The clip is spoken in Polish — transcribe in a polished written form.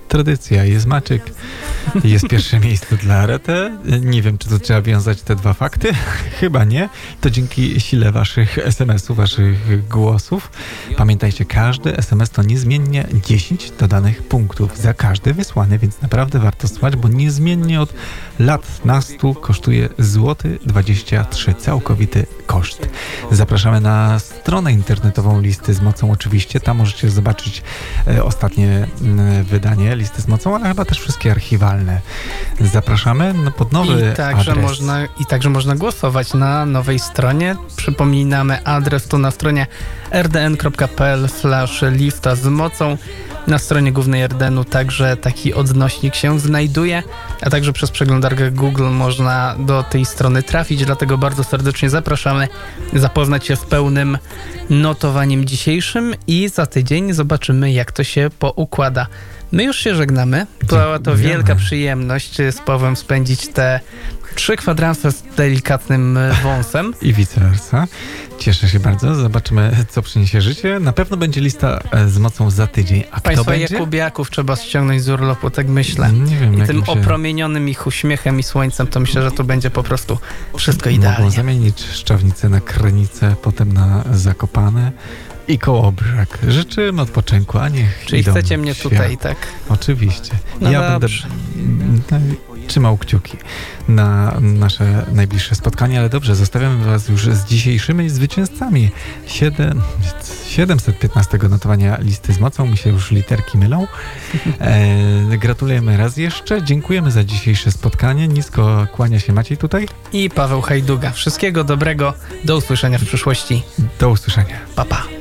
tradycja. Jest Maciek, jest pierwsze miejsce dla Arete. Nie wiem, czy to trzeba wiązać te dwa fakty. Chyba nie. To dzięki sile waszych SMS-ów, waszych głosów. Pamiętajcie, każdy SMS to niezmiennie 10 dodanych punktów za każdy wysłany, więc naprawdę warto słuchać, bo niezmiennie od lat nastu kosztuje złoty 23 całkowity koszt. Zapraszamy na stronę internetową Listy z Mocą oczywiście. Tam możecie zobaczyć ostatnie wydanie Listy z Mocą, ale chyba też wszystkie archiwalne. Zapraszamy pod nowy adres. Także można głosować na nowej stronie. Przypominamy adres to na stronie rdn.pl/lista z mocą. Na stronie głównej RDN-u także taki odnośnik się znajduje, a także przez przeglądarkę Google można do tej strony trafić, dlatego bardzo serdecznie zapraszamy zapoznać się z pełnym notowaniem dzisiejszym i za tydzień zobaczymy, jak to się poukłada. My już się żegnamy. Była to wielka przyjemność z Pawłem spędzić te 3 kwadranse z delikatnym wąsem. I vice versa. Cieszę się bardzo. Zobaczymy, co przyniesie życie. Na pewno będzie lista z mocą za tydzień. A Państwa kto będzie? Jakubiaków trzeba ściągnąć z urlopu, tak myślę. Nie wiem, i tym opromienionym ich uśmiechem i słońcem, to myślę, że to będzie po prostu wszystko idealnie. Mogą zamienić Szczawnicę na Krynicę, potem na Zakopane i Kołobrzeg. Życzymy odpoczynku, a niech Czyli idą chcecie mnie tutaj, tak? Oczywiście. No ja dobrze. będę trzymał kciuki na nasze najbliższe spotkanie, ale dobrze, zostawiamy was już z dzisiejszymi zwycięzcami. 715 notowania Listy z Mocą, mi się już literki mylą. Gratulujemy raz jeszcze, dziękujemy za dzisiejsze spotkanie. Nisko kłania się Maciej tutaj. I Paweł Hajduga. Wszystkiego dobrego, do usłyszenia w przyszłości. Do usłyszenia. Pa, pa.